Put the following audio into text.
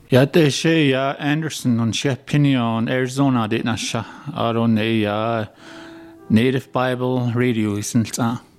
Ja, det sé ja Anderson an sé Pinion Arizona dit na se ar on é Native Bible Radio isn't